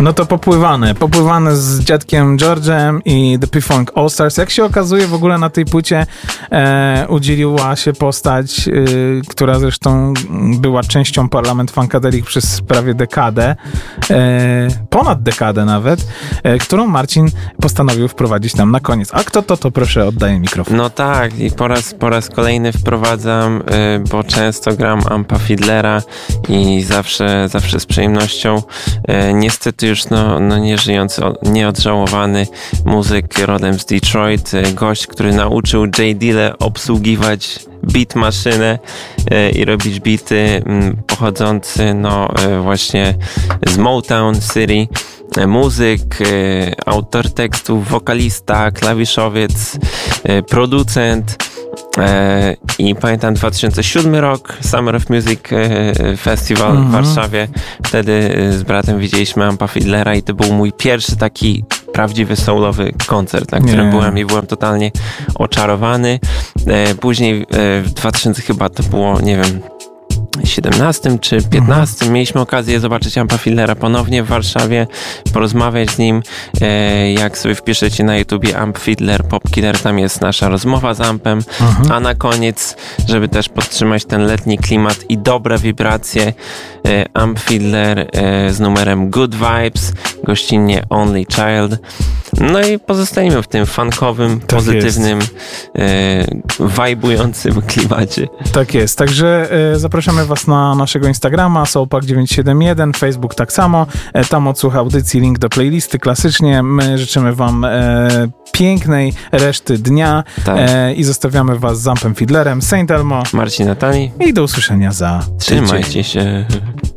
No to popływane z dziadkiem George'em i The P-Funk All Stars. Jak się okazuje, w ogóle na tej płycie udzieliła się postać, która zresztą była częścią Parlament Funkadelic przez prawie dekadę, ponad dekadę nawet, którą Marcin postanowił wprowadzić tam na koniec. A kto to proszę oddaję mikrofon. No tak, i po raz kolejny wprowadzam, bo często gram Ampa Fiedlera i zawsze z przyjemnością. Niestety już nieżyjący, nieodżałowany muzyk rodem z Detroit, gość, który nauczył J. Dilla obsługiwać beat maszynę i robić beaty, pochodzący właśnie z Motown City. Muzyk, autor tekstów, wokalista, klawiszowiec, producent. I pamiętam 2007 rok, Summer of Music Festival w Warszawie. Wtedy z bratem widzieliśmy Ampa Fiedlera i to był mój pierwszy taki prawdziwy soulowy koncert, na którym byłem totalnie oczarowany. Później w 2000 chyba to było, nie wiem, 17 czy 15 mieliśmy okazję zobaczyć Ampa Fiedlera ponownie w Warszawie, porozmawiać z nim. Jak sobie wpiszecie na YouTubie Amp Fiedler, Popkiller, tam jest nasza rozmowa z Ampem. A na koniec, żeby też podtrzymać ten letni klimat i dobre wibracje, Amp Fiedler z numerem Good Vibes, gościnnie Only Child. No i pozostajemy w tym funkowym, pozytywnym, wajbującym klimacie. Tak jest, także zapraszamy was na naszego Instagrama soulpack971, Facebook tak samo, tam odsłuch audycji, link do playlisty klasycznie. My życzymy wam pięknej reszty dnia i zostawiamy was z Ampem Fiedlerem, Saint Elmo, Marcin Natani i do usłyszenia za tydzień. Trzymajcie się.